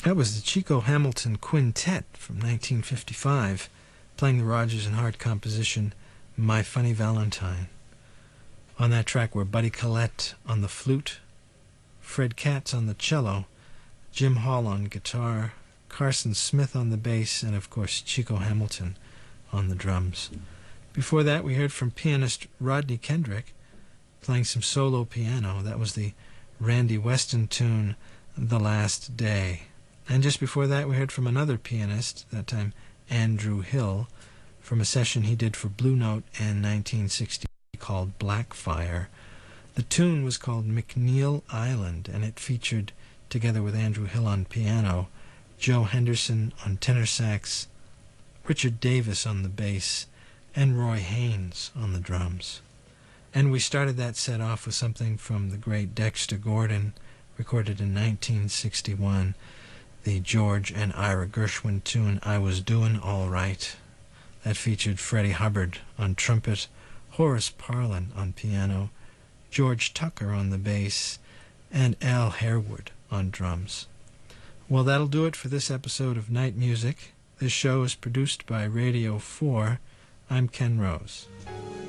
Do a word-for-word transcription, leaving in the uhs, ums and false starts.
That was the Chico Hamilton Quintet from nineteen fifty-five, playing the Rodgers and Hart composition My Funny Valentine. On that track were Buddy Collette on the flute, Fred Katz on the cello, Jim Hall on guitar, Carson Smith on the bass, and of course Chico Hamilton on the drums. Before that we heard from pianist Rodney Kendrick playing some solo piano. That was the Randy Weston tune The Last Day. And just before that we heard from another pianist, that time Andrew Hill, from a session he did for Blue Note in nineteen sixty called Blackfire. The tune was called McNeil Island, and it featured, together with Andrew Hill on piano, Joe Henderson on tenor sax, Richard Davis on the bass, and Roy Haynes on the drums. And we started that set off with something from the great Dexter Gordon, recorded in nineteen sixty-one, the George and Ira Gershwin tune I Was Doin' All Right. That featured Freddie Hubbard on trumpet, Horace Parlan on piano, George Tucker on the bass, and Al Harewood on drums. Well, that'll do it for this episode of Night Music. This show is produced by Radio four. I'm Ken Rose.